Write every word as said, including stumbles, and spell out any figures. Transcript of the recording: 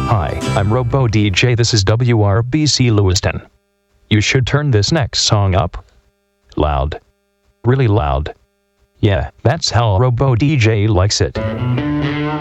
Hi, I'm Robo D J. This is W R B C Lewiston. You should turn this next song up. Loud. Really loud. Yeah, that's how Robo D J likes it.